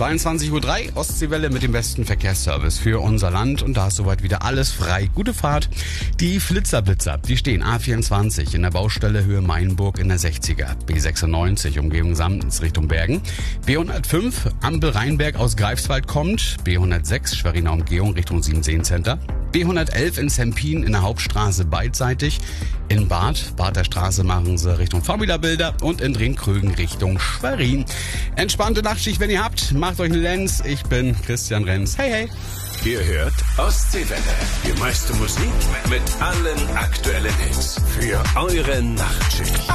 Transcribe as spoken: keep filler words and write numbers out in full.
zweiundzwanzig Uhr drei, Ostseewelle mit dem besten Verkehrsservice für unser Land. Und da ist soweit wieder alles frei. Gute Fahrt. Die Flitzerblitzer, die stehen A vierundzwanzig in der Baustelle Höhe Mainburg in der sechziger. B sechsundneunzig Umgehung Samtens Richtung Bergen. B hundertfünf Ampel Rheinberg aus Greifswald kommt. B hundertsechs Schweriner Umgehung Richtung Siebenzehn Center. B hundertelf in Zempin in der Hauptstraße beidseitig. In Bad, Bad der Straße machen sie Richtung Formula-Bilder und in Drenkrögen Richtung Schwerin. Entspannte Nachtschicht, wenn ihr habt. Macht euch einen Lenz. Ich bin Christian Renz. Hey, hey. Ihr hört Ostseewelle. Die meiste Musik mit allen aktuellen Hits. Für eure Nachtschicht.